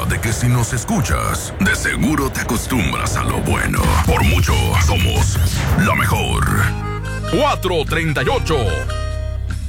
de que si nos escuchas, de seguro te acostumbras a lo bueno. Por mucho, somos la mejor. 438